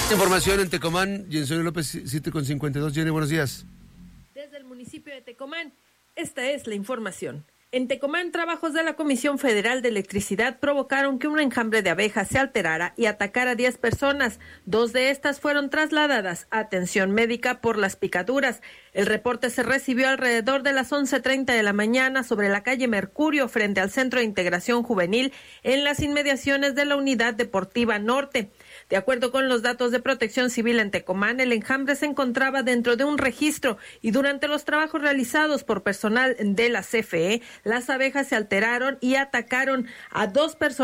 Información en Tecomán, Jensoy López, 7:52. Jenny, buenos días. Desde el municipio de Tecomán, esta es la información. En Tecomán, trabajos de la Comisión Federal de Electricidad provocaron que un enjambre de abejas se alterara y atacara a 10 personas. 2 de estas fueron trasladadas a atención médica por las picaduras. El reporte se recibió alrededor de las 11:30 de la mañana sobre la calle Mercurio frente al Centro de Integración Juvenil en las inmediaciones de la Unidad Deportiva Norte. De acuerdo con los datos de Protección Civil en Tecomán, el enjambre se encontraba dentro de un registro y durante los trabajos realizados por personal de la CFE, las abejas se alteraron y atacaron a 2 personas